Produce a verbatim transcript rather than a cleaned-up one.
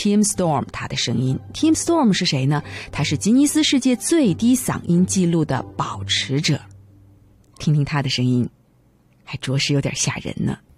Tim Storm 他的声音。 Tim Storm 是谁呢？他是吉尼斯世界最低嗓音记录的保持者。听听他的声音，还着实有点吓人呢。